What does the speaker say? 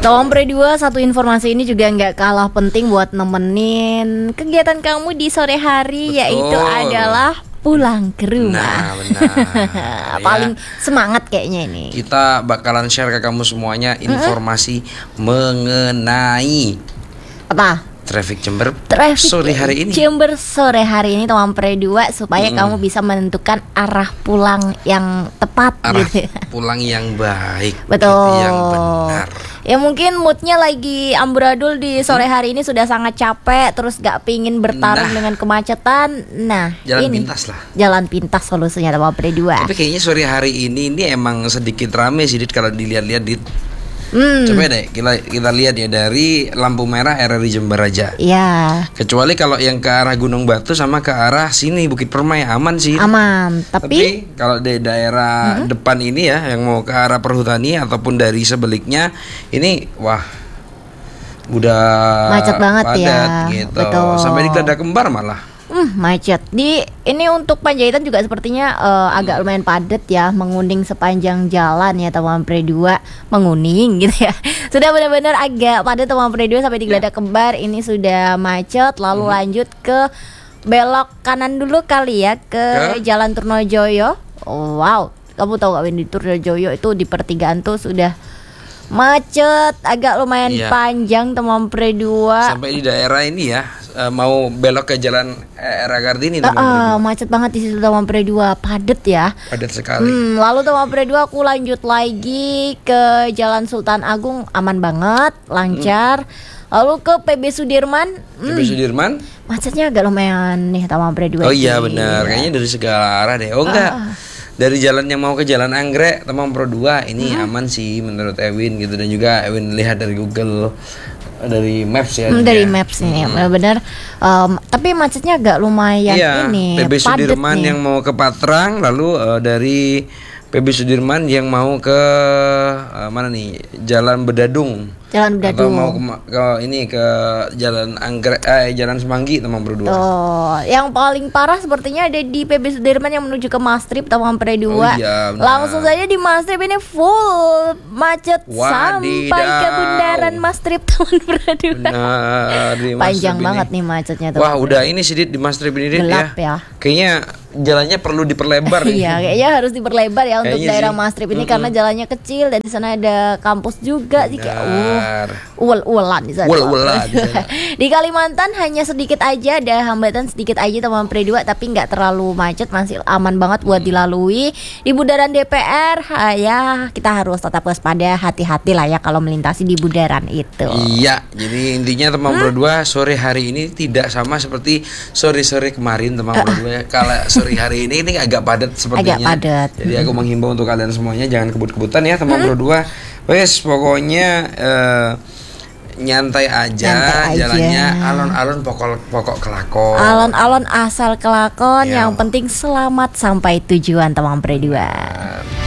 Tolong Pre 2, satu informasi ini juga nggak kalah penting buat nemenin kegiatan kamu di sore hari. Betul. Yaitu adalah pulang ke rumah. Nah, benar. Paling semangat kayaknya ini. Kita bakalan share ke kamu semuanya informasi mengenai apa? Traffic Jember Traffic sore hari ini. Jember sore hari ini teman Pre 2 supaya kamu bisa menentukan arah pulang yang tepat, arah gitu. Pulang yang baik. Betul. Yang benar. Ya mungkin moodnya lagi amburadul di sore hari ini, sudah sangat capek, terus gak pingin bertarung dengan kemacetan. Nah, jalan ini pintas lah. Jalan pintas solusinya teman Pre 2. Tapi kayaknya sore hari ini emang sedikit rame sih, Dit, kalau dilihat-lihat, Dit. Coba deh kita lihat ya dari lampu merah RRI Jember aja. Iya. Kecuali kalau yang ke arah Gunung Batu sama ke arah sini Bukit Permai aman sih. Aman. Tapi kalau di daerah depan ini ya, yang mau ke arah Perhutani ataupun dari sebaliknya ini, wah, udah macet banget padat, ya. gitu. Betul. Sampai di Geladak Kembar malah. Macet. Ini untuk Panjaitan juga sepertinya agak lumayan padat ya, menguning sepanjang jalan ya teman Pre 2, menguning gitu ya. Sudah benar-benar agak padat teman Pre 2 sampai di Geladak Kembar ini sudah macet. Lalu lanjut ke belok kanan dulu kali ya ke Jalan Trunojoyo. Wow, kamu tahu gak, di Trunojoyo itu di pertigaan tuh sudah macet, agak lumayan panjang teman Pre 2. Sampai di daerah ini ya, mau belok ke Jalan Era Kartini macet banget di situ teman Pre 2, padat ya. Padat sekali. Lalu teman Pre 2 aku lanjut lagi ke Jalan Sultan Agung, aman banget, lancar. Lalu ke PB Sudirman. PB Sudirman macetnya agak lumayan nih teman Pre 2. Oh iya benar, kayaknya dari segala arah deh. Oh enggak. Dari jalan yang mau ke Jalan Anggrek teman Pro 2 ini aman sih menurut Ewin gitu, dan juga Ewin lihat dari Google, dari Maps ya. Dari Maps ini benar-benar tapi macetnya agak lumayan ini. PB Sudirman nih. Yang mau ke Patrang, lalu dari PB Sudirman yang mau ke mana nih? Jalan Bedadung. Jalan Bedadung. Atau mau ke Jalan Anggrek, Jalan Semanggi teman Pro 2. Yang paling parah sepertinya ada di PB Sudirman yang menuju ke Mastrip teman Pre 2. Iya, langsung saja di Mastrip ini full macet sampai ke bundaran Mastrip teman Pre 2. Benar, panjang banget nih macetnya tuh. Wah, udah ini sih di Mastrip ini gelap ya. Kayaknya jalannya perlu diperlebar. Iya, kayaknya harus diperlebar ya untuk daerah Mastrip ini karena jalannya kecil dan di sana ada kampus juga sih, kayak uwel-uwelan di sana. Di Kalimantan hanya sedikit aja, ada hambatan sedikit aja teman Pre 2, tapi nggak terlalu macet, masih aman banget buat dilalui. Di bundaran DPR ya kita harus tetap waspada, hati-hati lah ya kalau melintasi di bundaran itu. Iya, jadi intinya teman Pro 2 sore hari ini tidak sama seperti sore-sore kemarin teman Pro 2. Kalau sore hari ini agak padat sepertinya. Agak padat. Jadi aku menghimbau untuk kalian semuanya jangan kebut-kebutan ya teman Pro 2. Wes pokoknya nyantai aja, jalannya alon-alon pokok kelakon. Alon-alon asal kelakon, yang penting selamat sampai tujuan teman Pre 2.